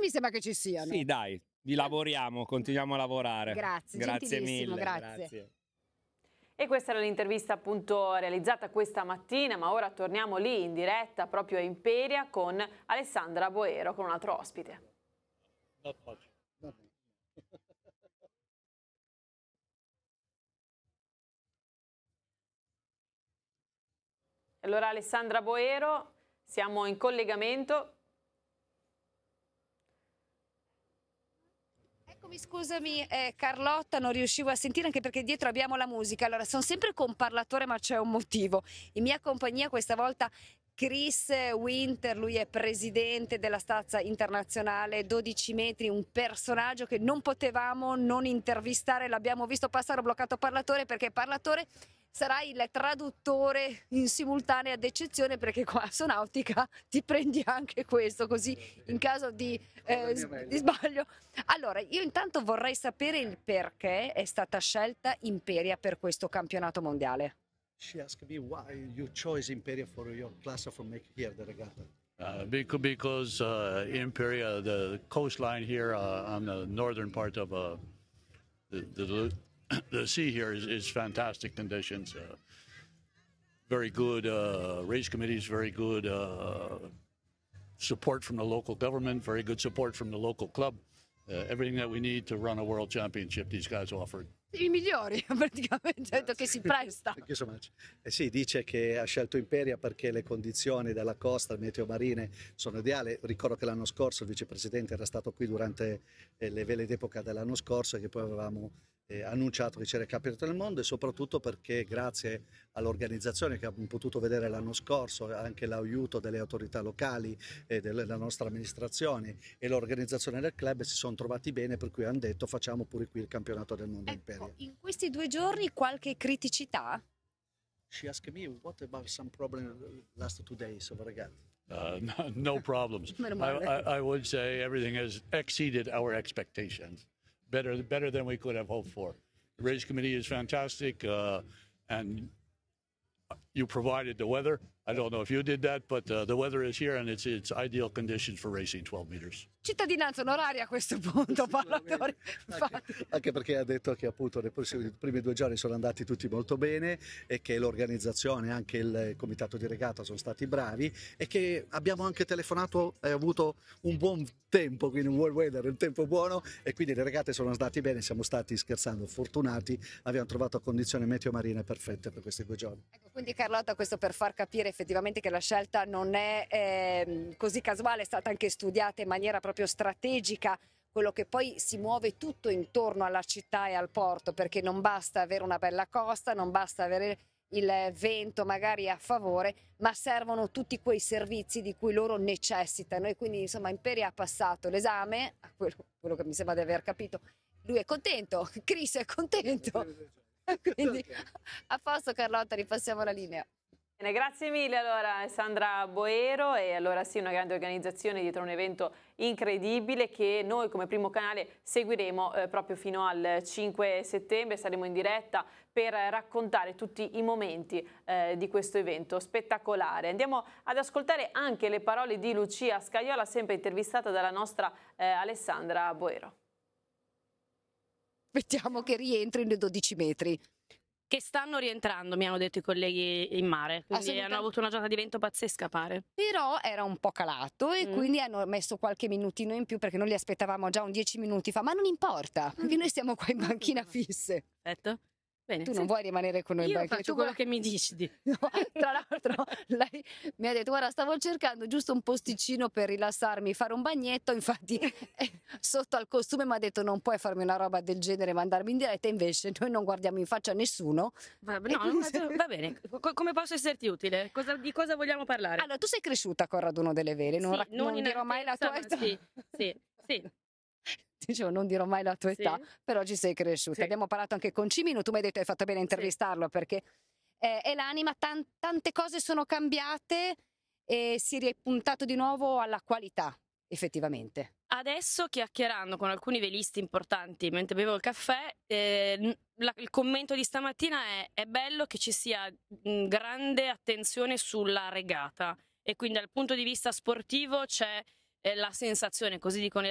mi sembra che ci siano. Sì, dai, vi lavoriamo, continuiamo a lavorare. Grazie, Grazie gentilissimo, mille. grazie. E questa era l'intervista appunto realizzata questa mattina, ma ora torniamo lì in diretta proprio a Imperia con Alessandra Boero, con un altro ospite. Allora Alessandra Boero, siamo in collegamento. Eccomi, scusami Carlotta, non riuscivo a sentire anche perché dietro abbiamo la musica. Allora, sono sempre con parlatore ma c'è un motivo. In mia compagnia questa volta Chris Winter, lui è presidente della Stazza Internazionale 12 metri, un personaggio che non potevamo non intervistare, l'abbiamo visto passare, ho bloccato parlatore perché parlatore sarà il traduttore in simultanea d'eccezione, perché qua su Nautica ti prendi anche questo, così in caso di sbaglio. Allora, io intanto vorrei sapere il perché è stata scelta Imperia per questo campionato mondiale. She asked me why you chose Imperia for your class for make here the regatta. Because Imperia, the coastline here on the northern part of the sea here is fantastic conditions. Very good race committees, very good support from the local government, very good support from the local club. Everything that we need to run a world championship, these guys offered. I migliori, praticamente, detto che si presta. Thank you so much. Sì, dice che ha scelto Imperia perché le condizioni della costa, meteo marine, sono ideali. Ricordo che l'anno scorso il vicepresidente era stato qui durante le vele d'epoca dell'anno scorso, e che poi avevamo annunciato che c'era il campionato del mondo, e soprattutto perché grazie all'organizzazione che abbiamo potuto vedere l'anno scorso, anche l'aiuto delle autorità locali e della nostra amministrazione e l'organizzazione del club, si sono trovati bene, per cui hanno detto facciamo pure qui il campionato del mondo. Imperia. In questi 2 giorni qualche criticità? She asked me what about some problem last 2 days of regatta. No problems. I would say everything has exceeded our expectations. Better than we could have hoped for. The race committee is fantastic, and you provided the weather. I don't know if you did that, but the weather is here and it's ideal conditions for racing 12 meters. Cittadinanza onoraria a questo punto, parlatori. Anche perché ha detto che appunto i primi 2 giorni sono andati tutti molto bene, e che l'organizzazione, anche il comitato di regata sono stati bravi, e che abbiamo anche telefonato e avuto un buon tempo, quindi un buon weather, un tempo buono, e quindi le regate sono andate bene. Siamo stati, scherzando, fortunati, abbiamo trovato condizioni meteo marine perfette per questi 2 giorni. Ecco, quindi Carlotta, questo per far capire effettivamente che la scelta non è così casuale, è stata anche studiata in maniera proprio strategica, quello che poi si muove tutto intorno alla città e al porto, perché non basta avere una bella costa, non basta avere il vento magari a favore, ma servono tutti quei servizi di cui loro necessitano, e quindi insomma Imperia ha passato l'esame, quello che mi sembra di aver capito. Lui è contento, Chris è contento, quindi a posto. Carlotta, ripassiamo la linea. Bene, grazie mille allora Alessandra Boero. E allora sì, una grande organizzazione dietro un evento incredibile che noi come primo canale seguiremo proprio fino al 5 settembre, saremo in diretta per raccontare tutti i momenti di questo evento spettacolare. Andiamo ad ascoltare anche le parole di Lucia Scaiola, sempre intervistata dalla nostra Alessandra Boero. Aspettiamo che rientri nei 12 metri. Che stanno rientrando, mi hanno detto i colleghi in mare, quindi hanno avuto una giornata di vento pazzesca, pare. Però era un po' calato e quindi hanno messo qualche minutino in più, perché noi li aspettavamo già un 10 minuti fa, ma non importa, perché noi stiamo qua in banchina fisse. Perfetto. Bene, tu non vuoi rimanere con noi in banchina? Io faccio quello che mi dici. No, tra l'altro lei mi ha detto guarda, stavo cercando giusto un posticino per rilassarmi, fare un bagnetto, infatti sotto al costume mi ha detto non puoi farmi una roba del genere e mandarmi in diretta, invece noi non guardiamo in faccia a nessuno. Va bene, come posso esserti utile? Di cosa vogliamo parlare? Allora, tu sei cresciuta con Raduno delle Vele, non dirò mai la tua età. Sì. Dicevo, non dirò mai la tua età, però ci sei cresciuta. Abbiamo parlato anche con Cimino, tu mi hai detto hai fatto bene a intervistarlo perché è l'anima, tante cose sono cambiate e si è puntato di nuovo alla qualità, effettivamente. Adesso, chiacchierando con alcuni velisti importanti mentre bevo il caffè, il commento di stamattina è bello che ci sia grande attenzione sulla regata, e quindi dal punto di vista sportivo c'è la sensazione, così dicono